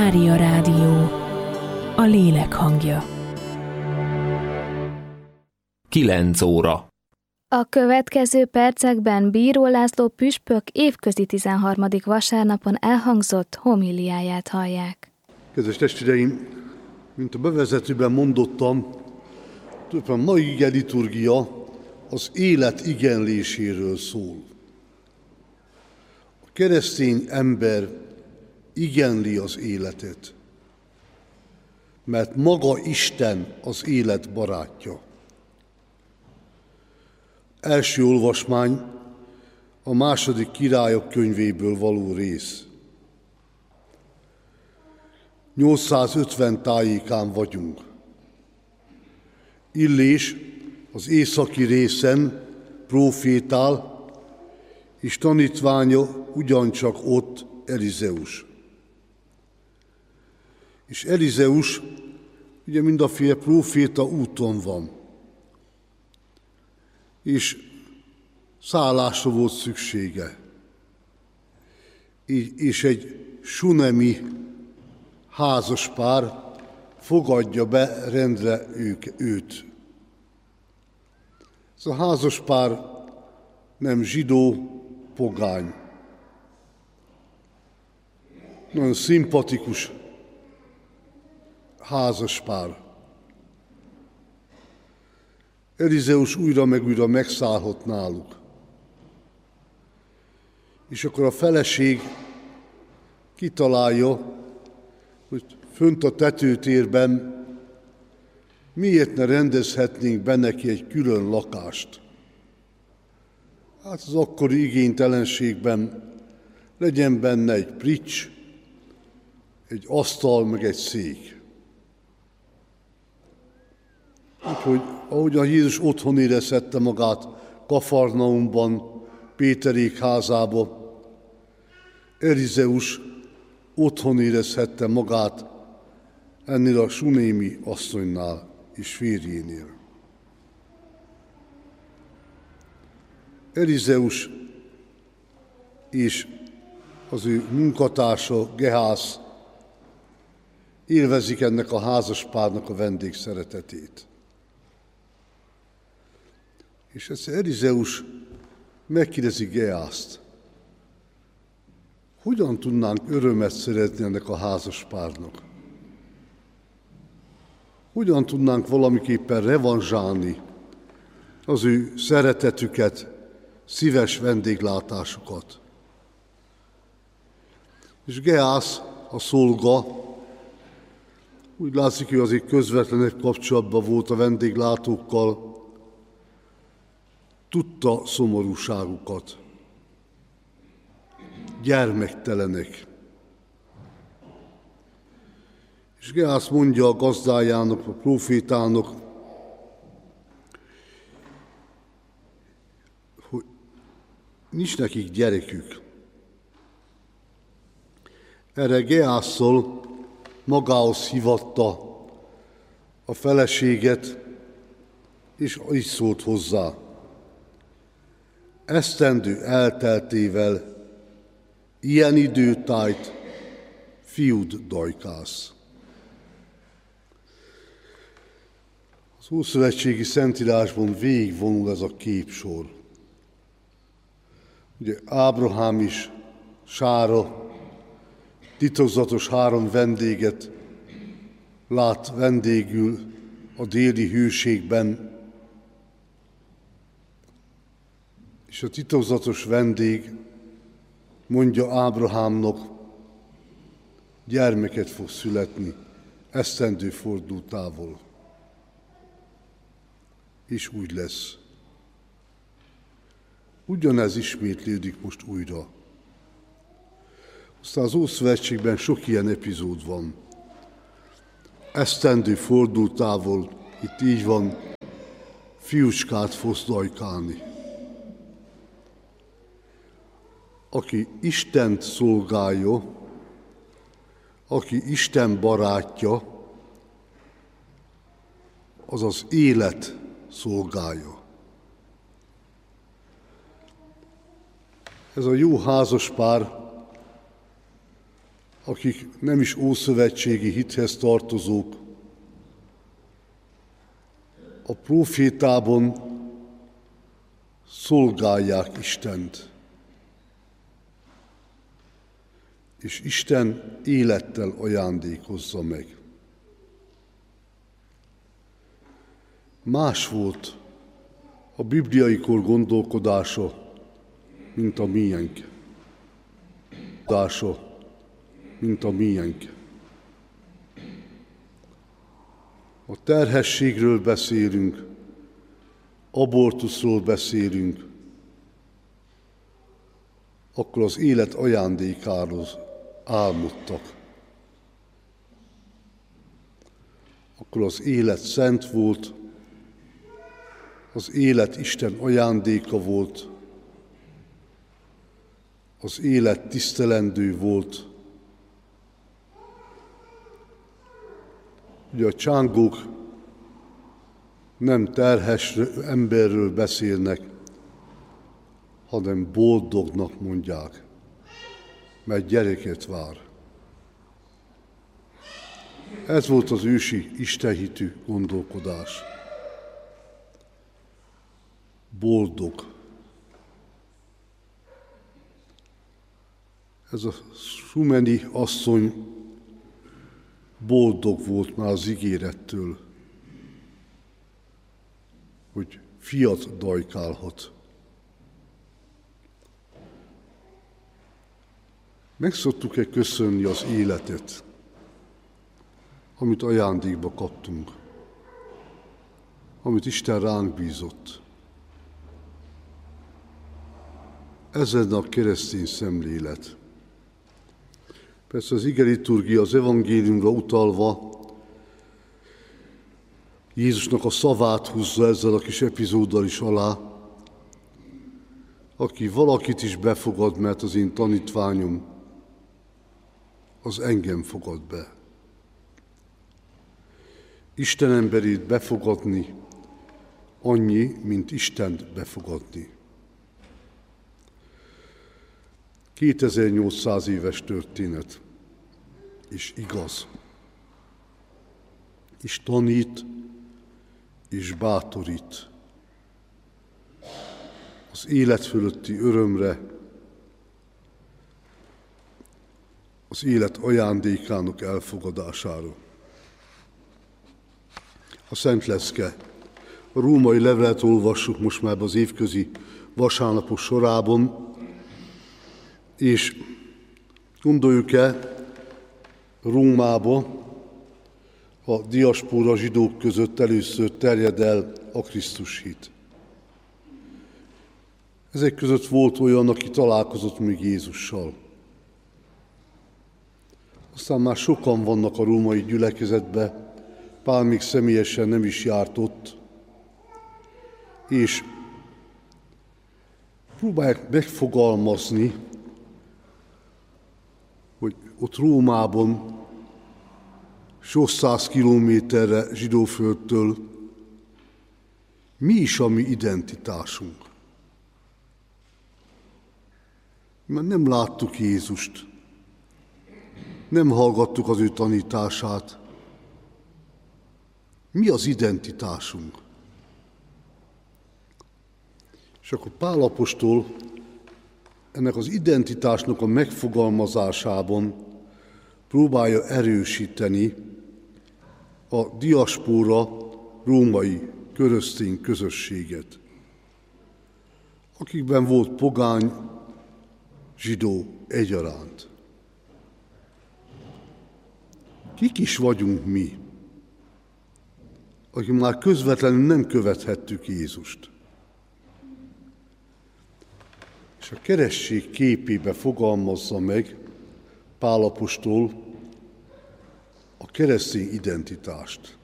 Mária Rádió, a lélek hangja. 9 óra. A következő percekben Bíró László püspök évközi 13. vasárnapon elhangzott homíliáját hallják. Kedves testvéreim, mint a bevezetőben mondottam, tulajdonképpen a mai ige liturgia az élet igenléséről szól. A keresztény ember igenli az életet, mert maga Isten az élet barátja. Első olvasmány a második Királyok könyvéből való rész. 850 tájékán vagyunk. Illés az északi részen prófétál, és tanítványa ugyancsak ott Elizeus. És Elizeus ugye mindaféle próféta úton van, és szállásra volt szüksége. És egy sunemi házaspár fogadja be rendre őt. Ez a házaspár nem zsidó, pogány. Nagyon szimpatikus házaspár. Elizeus újra meg újra megszállhat náluk. És akkor a feleség kitalálja, hogy fönt a tetőtérben miért ne rendezhetnénk be neki egy külön lakást. Hát az akkori igénytelenségben legyen benne egy prics, egy asztal, meg egy szék. Úgyhogy ahogyan Jézus otthon érezhette magát Kafarnaumban, Péterék házába, Elizeus otthon érezhette magát ennél a sunémi asszonynál és férjénél. Elizeus és az ő munkatársa Gehász élvezik ennek a házaspárnak a vendégszeretetét. És ezt Elizeus megkérdezi Geászt, hogyan tudnánk örömet szeretni ennek a házaspárnak? Hogyan tudnánk valamiképpen revanzsálni az ő szeretetüket, szíves vendéglátásukat? És Gehász, a szolga, úgy látszik, hogy azért közvetlenebb kapcsolatban volt a vendéglátókkal, tudta szomorúságukat. Gyermektelenek. És Gehász mondja a gazdájának, a prófétának, hogy nincs nekik gyerekük. Erre Gehászszól magához hívatta a feleséget, és így szólt hozzá. Esztendő elteltével ilyen időtájt fiúd dajkász. Az Ószövetségi Szentírásban végigvonul ez a képsor. Ugye Ábrahám is Sára titokzatos 3 vendéget lát vendégül a déli hőségben, és a titokzatos vendég mondja Ábrahámnak, gyermeket fog születni, esztendő fordultával. És úgy lesz. Ugyanez ismétlődik most újra. Aztán az Ószövetségben sok ilyen epizód van. Esztendő fordultával, itt így van, fiúcskát fogsz dajkálni. Aki Istent szolgálja, aki Isten barátja, az az élet szolgálja. Ez a jó házaspár akik nem is ószövetségi hithez tartozók, a prófétában szolgálják Istent, és Isten élettel ajándékozza meg. Más volt a bibliai kor gondolkodása, mint a miénk. A terhességről beszélünk, abortuszról beszélünk, akkor az élet ajándékáról álmodtak. Akkor az élet szent volt, az élet Isten ajándéka volt, az élet tisztelendő volt. Ugye a csángók nem terhes emberről beszélnek, hanem boldognak mondják, mert gyereket vár. Ez volt az ősi istenhitű gondolkodás. Boldog. Ez a Sumeni asszony boldog volt már az ígérettől, hogy fiat dajkálhat. Meg szoktuk-e köszönni az életet, amit ajándékba kaptunk, amit Isten ránk bízott? Ez lenne a keresztény szemlélet. Persze az igeliturgia az evangéliumra utalva Jézusnak a szavát húzza ezzel a kis epizóddal is alá, aki valakit is befogad, mert az én tanítványom, az engem fogad be. Isten emberét befogadni annyi, mint Istent befogadni. 2800 éves történet, és igaz, és tanít, és bátorít az élet fölötti örömre, az élet ajándékának elfogadására. A Szent Lecke. A római levelet olvassuk most már az évközi vasárnapok sorában, és gondoljuk el, Rómába a diaspóra zsidók között először terjed el a Krisztus hit. Ezek között volt olyan, aki találkozott még Jézussal. Aztán már sokan vannak a római gyülekezetben, Pál még személyesen nem is járt ott, és próbálják megfogalmazni, hogy ott Rómában sok 100 kilométerre zsidóföldtől mi is a mi identitásunk. Mert nem láttuk Jézust, nem hallgattuk az ő tanítását. Mi az identitásunk? És akkor Pál apostol ennek az identitásnak a megfogalmazásában próbálja erősíteni a diaspóra római keresztény közösséget, akikben volt pogány, zsidó egyaránt. Kik is vagyunk mi, akik már közvetlenül nem követhettük Jézust? És a keresztség képébe fogalmazza meg Pál apostol a keresztény identitást.